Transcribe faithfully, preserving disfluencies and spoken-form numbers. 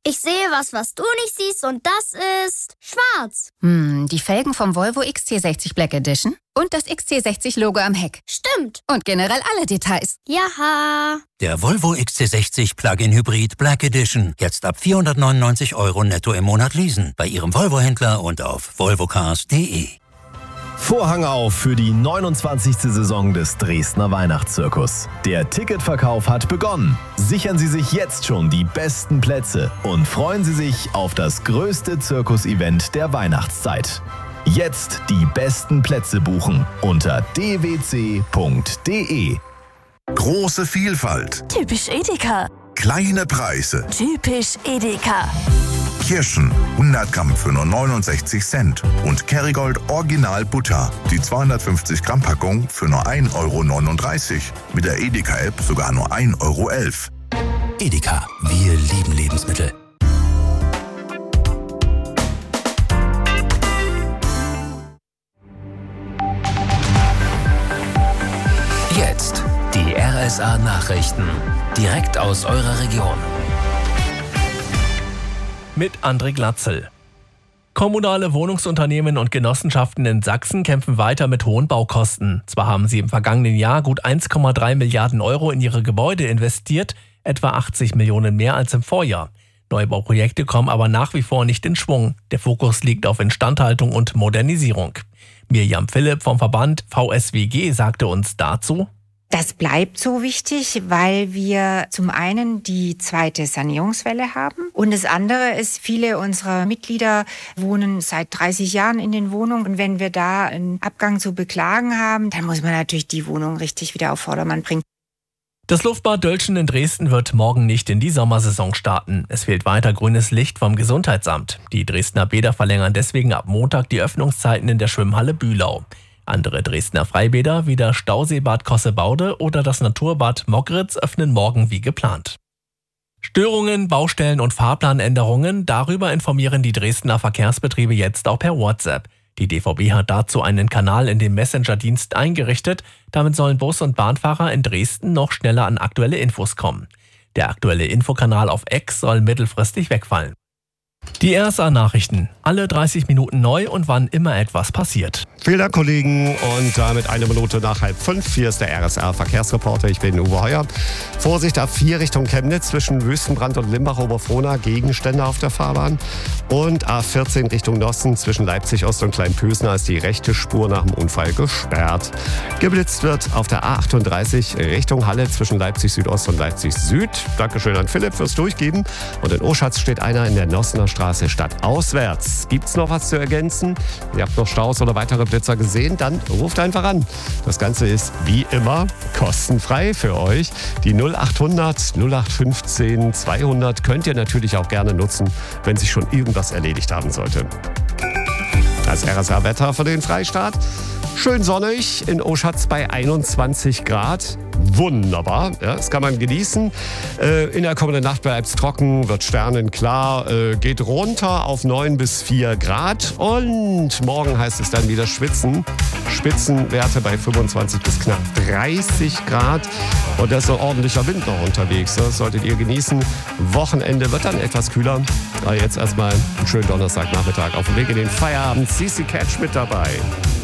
Ich sehe was, was du nicht siehst und das ist schwarz. Hm, die Felgen vom Volvo X C sechzig Black Edition und das X C sechzig Logo am Heck. Stimmt. Und generell alle Details. Jaha. Der Volvo X C sechzig Plug-in Hybrid Black Edition. Jetzt ab vierhundertneunundneunzig Euro netto im Monat leasen. Bei Ihrem Volvo-Händler und auf volvocars punkt de. Vorhang auf für die neunundzwanzigste Saison des Dresdner Weihnachtszirkus. Der Ticketverkauf hat begonnen. Sichern Sie sich jetzt schon die besten Plätze und freuen Sie sich auf das größte Zirkusevent der Weihnachtszeit. Jetzt die besten Plätze buchen unter d w c punkt de. Große Vielfalt. Typisch Edeka. Kleine Preise. Typisch Edeka. Kirschen hundert Gramm für nur neunundsechzig Cent und Kerrygold Original Butter, die zweihundertfünfzig Gramm Packung für nur ein Euro neununddreißig. Mit der Edeka-App sogar nur ein Euro elf. Edeka, wir lieben Lebensmittel. Jetzt die R S A-Nachrichten. Direkt aus eurer Region. Mit André Glatzel. Kommunale Wohnungsunternehmen und Genossenschaften in Sachsen kämpfen weiter mit hohen Baukosten. Zwar haben sie im vergangenen Jahr gut eins Komma drei Milliarden Euro in ihre Gebäude investiert, etwa achtzig Millionen mehr als im Vorjahr. Neubauprojekte kommen aber nach wie vor nicht in Schwung. Der Fokus liegt auf Instandhaltung und Modernisierung. Mirjam Philipp vom Verband V S W G sagte uns dazu: Das bleibt so wichtig, weil wir zum einen die zweite Sanierungswelle haben und das andere ist, viele unserer Mitglieder wohnen seit dreißig Jahren in den Wohnungen und wenn wir da einen Abgang zu beklagen haben, dann muss man natürlich die Wohnung richtig wieder auf Vordermann bringen. Das Luftbad Dölschen in Dresden wird morgen nicht in die Sommersaison starten. Es fehlt weiter grünes Licht vom Gesundheitsamt. Die Dresdner Bäder verlängern deswegen ab Montag die Öffnungszeiten in der Schwimmhalle Bühlau. Andere Dresdner Freibäder wie der Stauseebad Kossebaude oder das Naturbad Moggritz öffnen morgen wie geplant. Störungen, Baustellen und Fahrplanänderungen, darüber informieren die Dresdner Verkehrsbetriebe jetzt auch per WhatsApp. Die D V B hat dazu einen Kanal in dem Messenger-Dienst eingerichtet. Damit sollen Bus- und Bahnfahrer in Dresden noch schneller an aktuelle Infos kommen. Der aktuelle Infokanal auf X soll mittelfristig wegfallen. Die R S A-Nachrichten. Alle dreißig Minuten neu und wann immer etwas passiert. Vielen Dank, Kollegen. Und damit eine Minute nach halb fünf. Hier ist der R S A-Verkehrsreporter. Ich bin Uwe Heuer. Vorsicht A vier Richtung Chemnitz zwischen Wüstenbrand und Limbach-Oberfrohna. Gegenstände auf der Fahrbahn. Und A vierzehn Richtung Osten zwischen Leipzig-Ost und Kleinpösner ist die rechte Spur nach dem Unfall gesperrt. Geblitzt wird auf der A achtunddreißig Richtung Halle zwischen Leipzig-Südost und Leipzig-Süd. Dankeschön an Philipp fürs Durchgeben. Und in Oschatz steht einer in der Nossener Straße stadtauswärts. Gibt's noch was zu ergänzen? Ihr habt noch Staus oder weitere Blitzer gesehen? Dann ruft einfach an. Das Ganze ist wie immer kostenfrei für euch. Die null achthundert null acht fünfzehn zweihundert könnt ihr natürlich auch gerne nutzen, wenn sich schon irgendwas erledigt haben sollte. Das R S A-Wetter für den Freistaat. Schön sonnig, in Oschatz bei einundzwanzig Grad. Wunderbar, ja, das kann man genießen. Äh, in der kommenden Nacht bleibt es trocken, wird sternenklar, äh, geht runter auf neun bis vier Grad. Und morgen heißt es dann wieder schwitzen. Spitzenwerte bei fünfundzwanzig bis knapp dreißig Grad. Und da ist so ordentlicher Wind noch unterwegs. Das solltet ihr genießen. Wochenende wird dann etwas kühler. Aber jetzt erstmal einen schönen Donnerstagnachmittag auf dem Weg in den Feierabend. C C Catch mit dabei.